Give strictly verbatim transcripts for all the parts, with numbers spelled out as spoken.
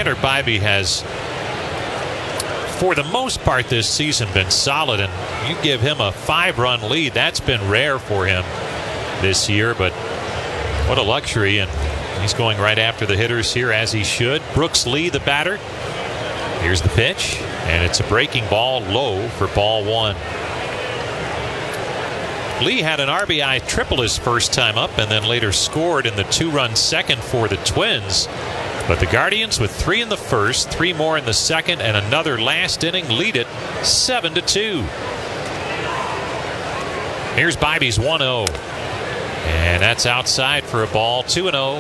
Tanner Bybee has, for the most part this season, been solid, and you give him a five-run lead. That's been rare for him this year, but what a luxury, and he's going right after the hitters here as he should. Brooks Lee, the batter. Here's the pitch, and it's a breaking ball low for ball one. Lee had an R B I triple his first time up and then later scored in the two-run second for the Twins. But the Guardians, with three in the first, three more in the second, and another last inning, lead it seven to two. Here's Bybee's one oh. And that's outside for a ball, two and oh.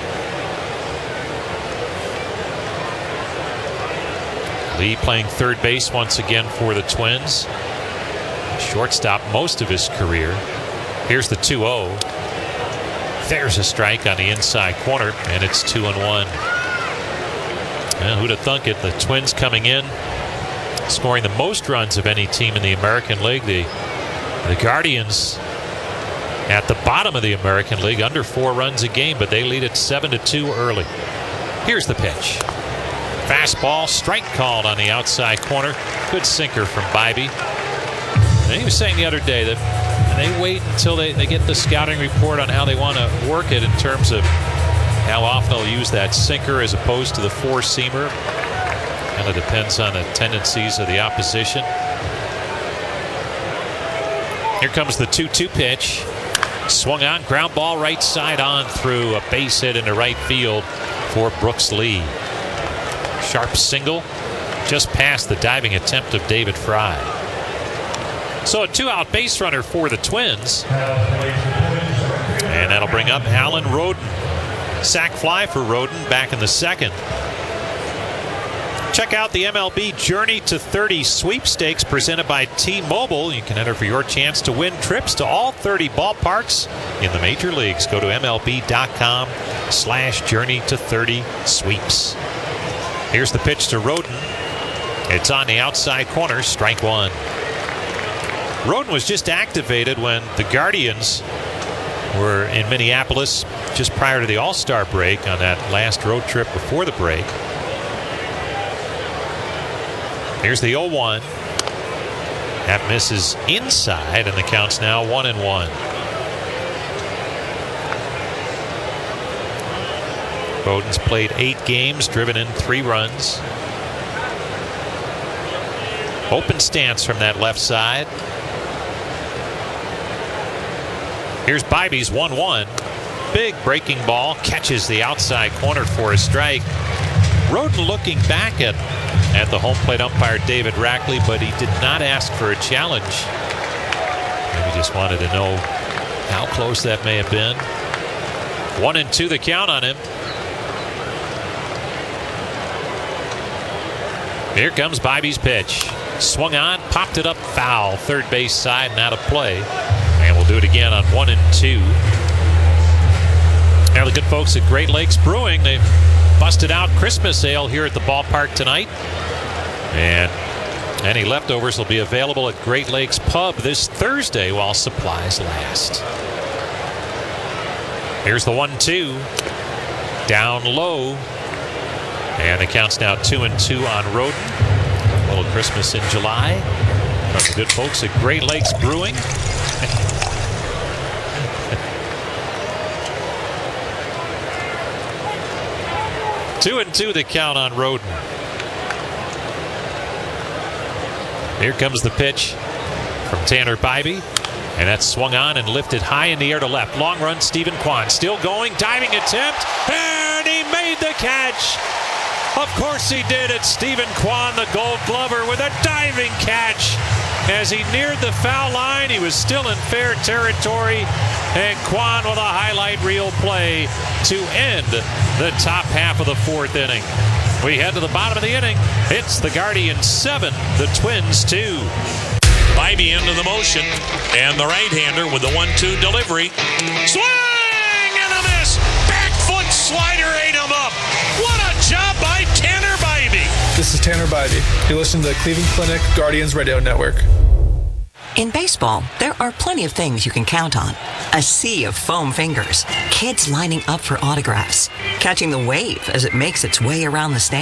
Lee playing third base once again for the Twins. Shortstop most of his career. Here's the two oh. There's a strike on the inside corner, and it's two and one. Well, who'd have thunk it? The Twins coming in, scoring the most runs of any team in the American League. The, the Guardians at the bottom of the American League, under four runs a game, but they lead it seven to two early. Here's the pitch. Fastball, strike called on the outside corner. Good sinker from Bybee. And he was saying the other day that they wait until they, they get the scouting report on how they want to work it in terms of how often they'll use that sinker as opposed to the four-seamer. Kind of depends on the tendencies of the opposition. Here comes the two two pitch. Swung on, ground ball right side on through, a base hit into right field for Brooks Lee. Sharp single just past the diving attempt of David Fry. So a two-out base runner for the Twins. And that'll bring up Alan Roden. Sac fly for Roden back in the second. Check out the M L B Journey to thirty sweepstakes presented by T-Mobile. You can enter for your chance to win trips to all thirty ballparks in the major leagues. Go to MLB.com slash Journey to thirty sweeps. Here's the pitch to Roden. It's on the outside corner, strike one. Roden was just activated when the Guardians were in Minneapolis just prior to the All-Star break on that last road trip before the break. Here's the oh one. That misses inside, and the count's now one and one. Bowden's played eight games, driven in three runs. Open stance from that left side. Here's Bybee's one one. Big breaking ball, catches the outside corner for a strike. Roden looking back at, at the home plate umpire David Rackley, but he did not ask for a challenge. Maybe just wanted to know how close that may have been. One and two the count on him. Here comes Bybee's pitch. Swung on, popped it up foul, third base side and out of play. And we'll do it again on one and two. Now the good folks at Great Lakes Brewing, they busted out Christmas ale here at the ballpark tonight. And any leftovers will be available at Great Lakes Pub this Thursday while supplies last. Here's the one two. Down low. And the count's now two and two on Roden. A little Christmas in July from the good folks at Great Lakes Brewing. Two and two the count on Roden. Here comes the pitch from Tanner Bybee. And that's swung on and lifted high in the air to left. Long run, Stephen Kwan still going. Diving attempt. And he made the catch. Of course he did. It's Stephen Kwan, the Gold Glover, with a diving catch. As he neared the foul line, he was still in fair territory. And Kwan with a highlight reel play to end the top half of the fourth inning. We head to the bottom of the inning. It's the Guardians seven, the Twins two. Bybee into the motion, and the right-hander with the one two delivery. Swing and a miss! Back foot slider ate him up. What a job by Tanner Bybee. This is Tanner Bybee. You listen to the Cleveland Clinic Guardians Radio Network. In baseball, there are plenty of things you can count on. A sea of foam fingers, kids lining up for autographs, catching the wave as it makes its way around the stand.